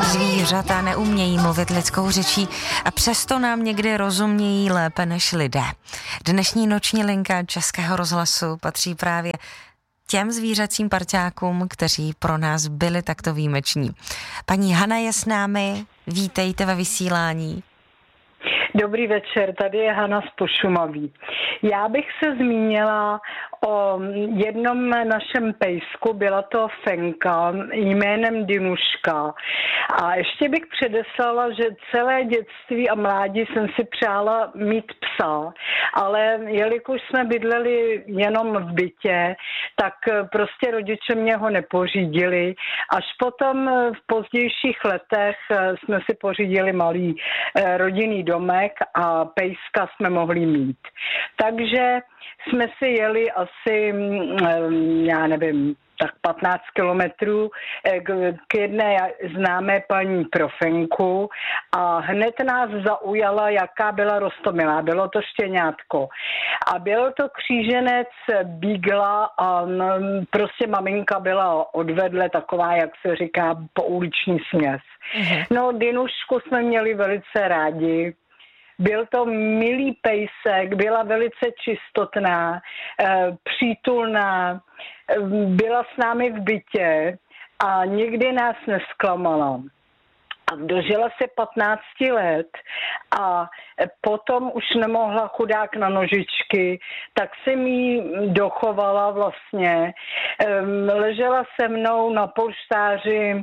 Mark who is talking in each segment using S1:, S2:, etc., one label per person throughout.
S1: Zvířata neumějí mluvit lidskou řečí a přesto nám někdy rozumějí lépe než lidé. Dnešní noční linka Českého rozhlasu patří právě těm zvířecím parťákům, kteří pro nás byli takto výjimeční. Paní Hana je s námi, vítejte ve vysílání.
S2: Dobrý večer, tady je Hana z Pošumaví. Já bych se zmínila o jednom našem pejsku, byla to Fenka jménem Dinuška. A ještě bych předeslala, že celé dětství a mládí jsem si přála mít psa, ale jelikož jsme bydleli jenom v bytě, tak prostě rodiče mě ho nepořídili. Až potom v pozdějších letech jsme si pořídili malý rodinný domek a pejska jsme mohli mít. Takže jsme si jeli asi, já nevím, tak 15 kilometrů k jedné známé paní pro Fenku a hned nás zaujala, jaká byla roztomilá. Bylo to štěňátko. A byl to kříženec Beagla a prostě maminka byla odvedle taková, jak se říká, pouliční směs. No, Dinušku jsme měli velice rádi. Byl to milý pejsek, byla velice čistotná, přítulná, byla s námi v bytě a nikdy nás nesklamala. A dožila se 15 let a potom už nemohla chudák na nožičky, tak jsem ji dochovala vlastně. Ležela se mnou na polštáři,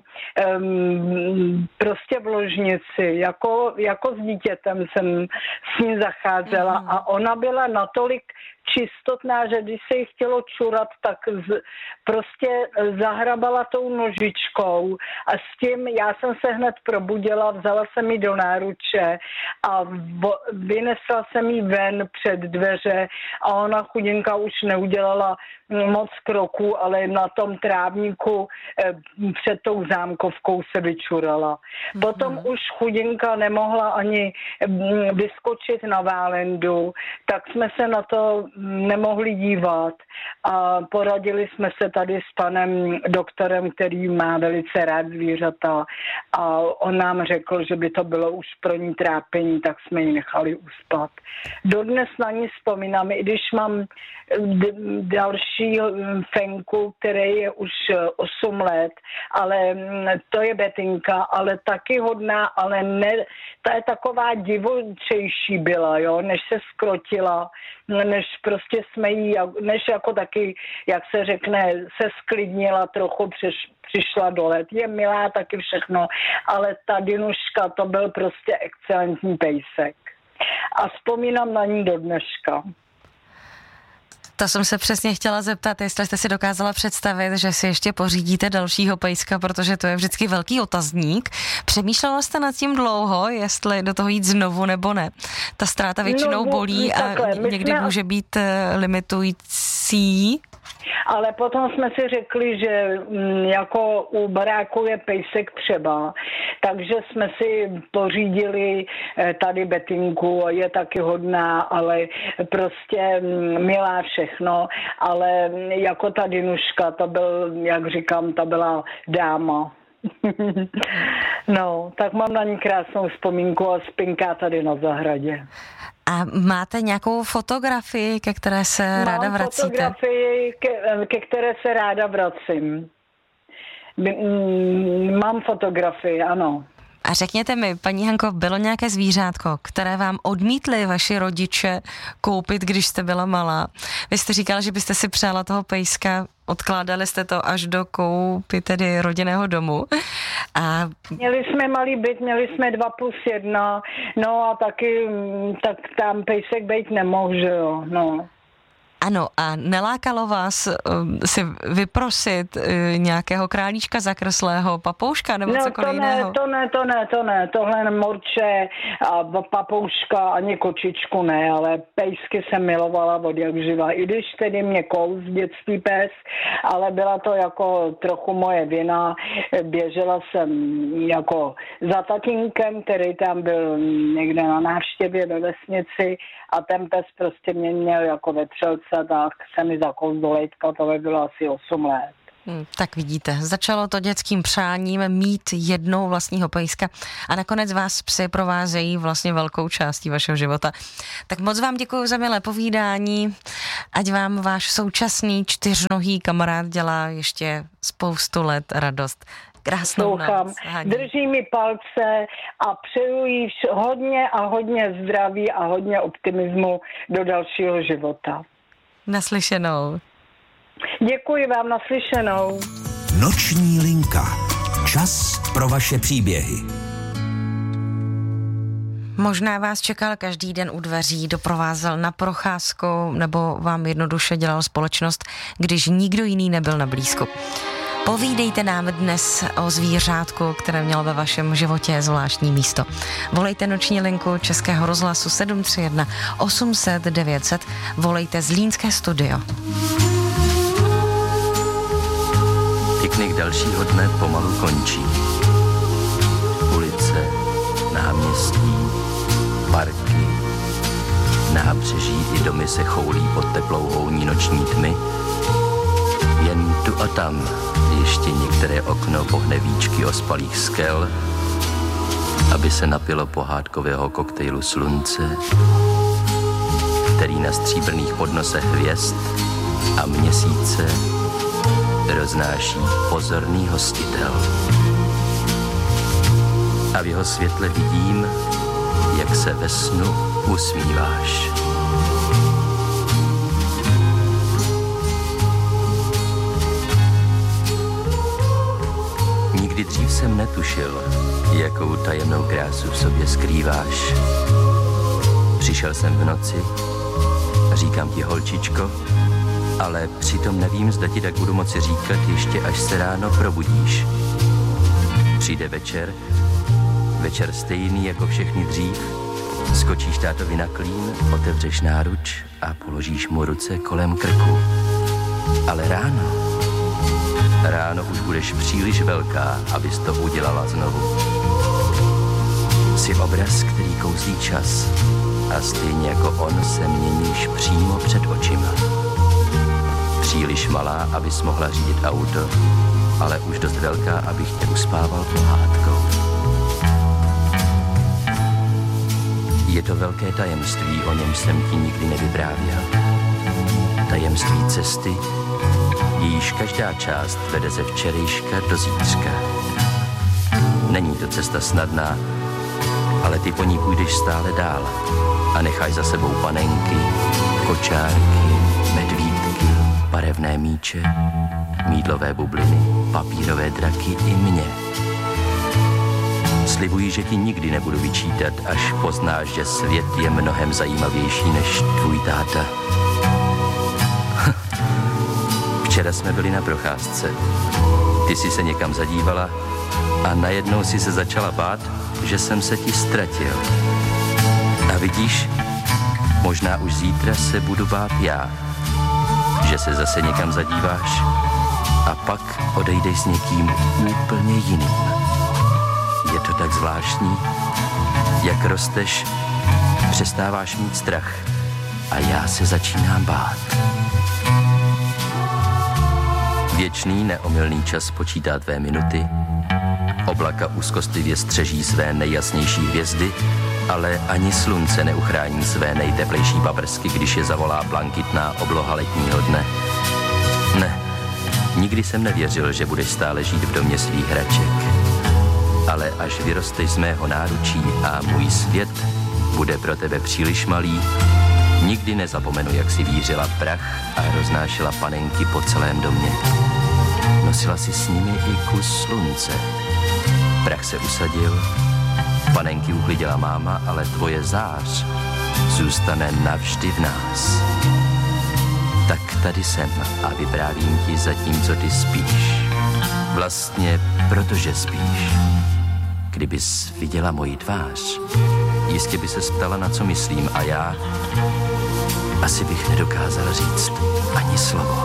S2: prostě v ložnici, jako s dítětem jsem s ní zacházela a ona byla natolik čistotná, že když se jí chtělo čurat, tak prostě zahrabala tou nožičkou a s tím já jsem se hned probudila, vzala jsem ji do náruče a vynesla jsem ji ven před dveře a ona chudinka už neudělala moc kroků, ale na tom trávníku před tou zámkovkou se vyčurala. Potom už chudinka nemohla ani vyskočit na válendu, tak jsme se na to nemohli dívat a poradili jsme se tady s panem doktorem, který má velice rád zvířata a on nám řekl, že by to bylo už pro ní trápení, tak jsme ji nechali uspat. Dodnes na ní vzpomínám, i když mám další Fenku, který je už 8 let, ale to je Betinka, ale taky hodná, ale ne, ta je taková divočejší byla, jo, než se skrotila, než prostě jsme jí, než jako taky, jak se řekne, se sklidnila trochu, přišla do let. Je milá taky všechno, ale ta Dinuška, to byl prostě excelentní pejsek. A vzpomínám na ní do dneška.
S1: To jsem se přesně chtěla zeptat, jestli jste si dokázala představit, že si ještě pořídíte dalšího pejska, protože to je vždycky velký otazník. Přemýšlela jste nad tím dlouho, jestli do toho jít znovu nebo ne? Ta ztráta většinou bolí a někdy může být limitující.
S2: Ale potom jsme si řekli, že jako u baráku je pejsek třeba, takže jsme si pořídili tady Betinku, je taky hodná, ale prostě milá všechno, ale jako ta Dinuška, to byl, jak říkám, ta byla dáma. No, tak mám na ní krásnou vzpomínku a spinká tady na zahradě.
S1: A máte nějakou fotografii, ke které se ráda vracíte?
S2: Mám fotografii, ke které se ráda vracím. Mám fotografii, ano.
S1: A řekněte mi, paní Hanko, bylo nějaké zvířátko, které vám odmítli vaši rodiče koupit, když jste byla malá? Vy jste říkala, že byste si přála toho pejska, odkládali jste to až do koupy tedy rodinného domu. A
S2: měli jsme malý byt, měli jsme 2+1, no a taky, tak tam pejsek být nemohl, že jo, no.
S1: Ano, a nelákalo vás si vyprosit nějakého králíčka zakrslého, papouška nebo cokoliv jiného?
S2: To ne, tohle morče a papouška ani kočičku ne, ale pejsky jsem milovala od jak živa. I když tedy mě kous dětství pes, ale byla to jako trochu moje vina. Běžela jsem jako za tatínkem, který tam byl někde na návštěvě ve vesnici a ten pes prostě mě měl jako vetřelce, tak se mi zakous do lejtka, to by bylo asi 8 let.
S1: Tak vidíte, začalo to dětským přáním mít jednou vlastního pejska a nakonec vás psy provázejí vlastně velkou částí vašeho života. Tak moc vám děkuji za milé povídání, ať vám váš současný čtyřnohý kamarád dělá ještě spoustu let radost. Krásnou noc.
S2: Drží mi palce a přeju jí hodně zdraví a hodně optimismu do dalšího života.
S1: Naslyšenou.
S2: Děkuji vám, naslyšenou.
S3: Noční linka. Čas pro vaše příběhy.
S1: Možná vás čekal každý den u dveří, doprovázel na procházku nebo vám jednoduše dělal společnost, když nikdo jiný nebyl na blízku. Povídejte nám dnes o zvířátku, které mělo ve vašem životě zvláštní místo. Volejte noční linku Českého rozhlasu 731 800 900. Volejte Zlínské studio.
S4: Piknik dalšího dne pomalu končí. Ulice, náměstí, parky, nábřeží i domy se choulí pod teplou houní noční tmy. Jen tu a tam ještě některé okno pohne víčky ospalých skel, aby se napilo pohádkového koktejlu slunce, který na stříbrných podnosech hvězd a měsíce roznáší pozorný hostitel. A v jeho světle vidím, jak se ve snu usmíváš. Nikdy dřív jsem netušil, jakou tajemnou krásu v sobě skrýváš. Přišel jsem v noci, říkám ti holčičko, ale přitom nevím, zda ti tak budu moci říkat ještě až se ráno probudíš. Přijde večer stejný jako všechny dřív, skočíš tátovi na klín, otevřeš náruč a položíš mu ruce kolem krku. Ale ráno už budeš příliš velká, abys to udělala znovu. Jsi obraz, který kouzlí čas a stejně jako on se měníš přímo před očima. Příliš malá, abys mohla řídit auto, ale už dost velká, abych tě uspával pohádkou. Je to velké tajemství, o něm jsem ti nikdy nevyprávěl. Tajemství cesty, jejíž každá část vede ze včerejška do zítřka. Není to cesta snadná, ale ty po ní půjdeš stále dál a necháš za sebou panenky, kočárky, medvídky, barevné míče, mýdlové bubliny, papírové draky i mě. Slibuji, že ti nikdy nebudu vyčítat, až poznáš, že svět je mnohem zajímavější než tvůj táta. Včera jsme byli na procházce. Ty jsi se někam zadívala a najednou si se začala bát, že jsem se ti ztratil. A vidíš, možná už zítra se budu bát já, že se zase někam zadíváš a pak odejdeš s někým úplně jiným. Je to tak zvláštní, jak rosteš, přestáváš mít strach a já se začínám bát. Věčný neomylný čas počítá tvé minuty, oblaka úzkostlivě střeží své nejjasnější hvězdy, ale ani slunce neuchrání své nejteplejší paprsky, když je zavolá blankitná obloha letního dne. Ne, nikdy jsem nevěřil, že budeš stále žít v domě svých hraček. Ale až vyrosteš z mého náručí a můj svět bude pro tebe příliš malý, nikdy nezapomenu, jak si vířila prach a roznášela panenky po celém domě. Nosila si s nimi i kus slunce. Prach se usadil, panenky uklidila máma, ale tvoje zář zůstane navždy v nás. Tak tady jsem a vyprávím ti zatímco ty spíš. Vlastně protože spíš. Kdybys viděla moji tvář, jistě by se ptala, na co myslím, a já asi bych nedokázal říct ani slovo.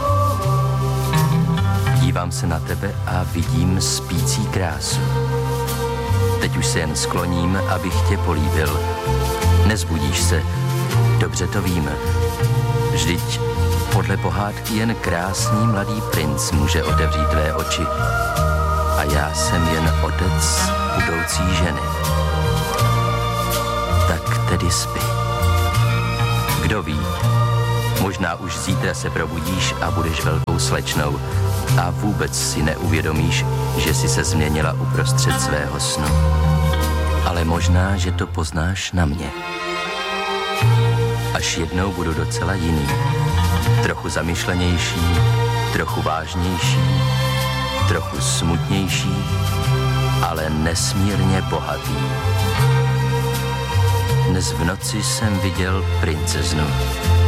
S4: Dívám se na tebe a vidím spící krásu. Teď už se jen skloním, abych tě políbil. Nezbudíš se, dobře to vím. Vždyť Podle pohádky jen krásný mladý princ může otevřít tvé oči. A já jsem jen otec budoucí ženy. Tak tedy spí. Kdo ví, možná už zítra se probudíš a budeš velkou slečnou a vůbec si neuvědomíš, že jsi se změnila uprostřed svého snu. Ale možná, že to poznáš na mě. Až jednou budu docela jiný. Trochu zamyšlenější, trochu vážnější, trochu smutnější, ale nesmírně bohatý. Dnes v noci jsem viděl princeznu.